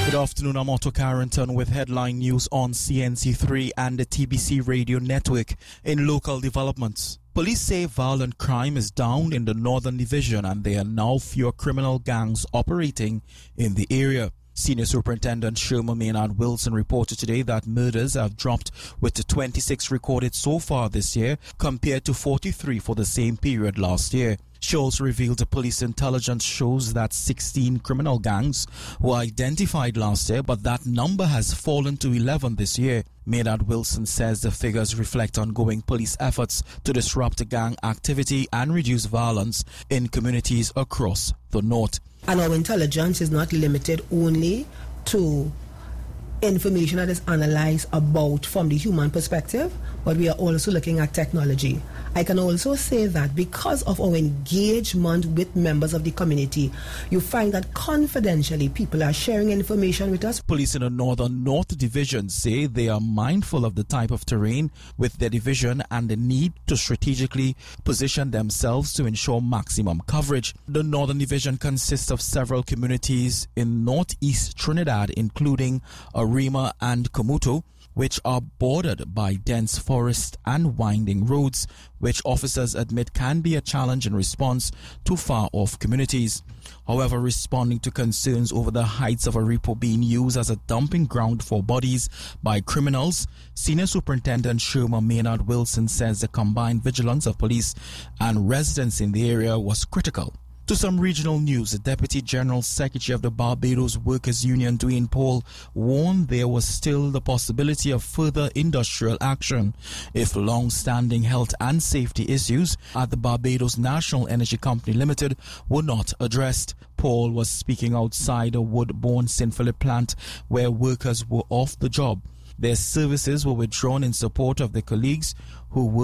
Good afternoon, I'm Otto Carrington with headline news on CNC3 and the TBC radio network. In local developments, police say violent crime is down in the Northern Division and there are now fewer criminal gangs operating in the area. Senior Superintendent Sherman Maynard Wilson reported today that murders have dropped with the 26 recorded so far this year compared to 43 for the same period last year. She also revealed the police intelligence shows that 16 criminal gangs were identified last year, but that number has fallen to 11 this year. Maynard Wilson says the figures reflect ongoing police efforts to disrupt gang activity and reduce violence in communities across the north. And our intelligence is not limited only to information that is analyzed about from the human perspective, but we are also looking at technology. I can also say that because of our engagement with members of the community, you find that confidentially people are sharing information with us. Police in the Northern North Division say they are mindful of the type of terrain with their division and the need to strategically position themselves to ensure maximum coverage. The Northern Division consists of several communities in northeast Trinidad, including Arima and Komuto, which are bordered by dense forest and winding roads, which officers admit can be a challenge in response to far-off communities. However, responding to concerns over the heights of Aripo being used as a dumping ground for bodies by criminals, Senior Superintendent Sherman Maynard Wilson says the combined vigilance of police and residents in the area was critical. To some regional news, the Deputy General Secretary of the Barbados Workers Union, Dwayne Paul, warned there was still the possibility of further industrial action if long-standing health and safety issues at the Barbados National Energy Company Limited were not addressed. Paul was speaking outside a Woodbourne St. Philip plant where workers were off the job. Their services were withdrawn in support of their colleagues who were